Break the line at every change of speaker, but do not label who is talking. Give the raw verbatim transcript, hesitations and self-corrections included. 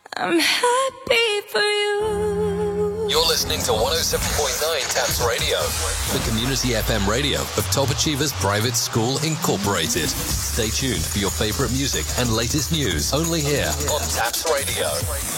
I'm happy for you.
You're listening to one oh seven point nine Taps Radio, the community F M radio of Top Achievers Private School Incorporated. Stay tuned for your favorite music and latest news only here on Taps Radio.